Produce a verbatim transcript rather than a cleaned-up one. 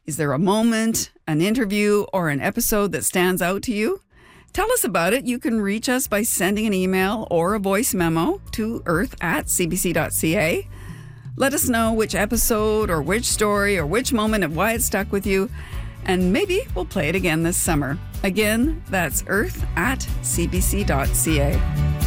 Is there a moment, an interview, or an episode that stands out to you? Tell us about it. You can reach us by sending an email or a voice memo to earth at c b c dot c a. Let us know which episode or which story or which moment and why it stuck with you, and maybe we'll play it again this summer. Again, that's earth at c b c dot c a.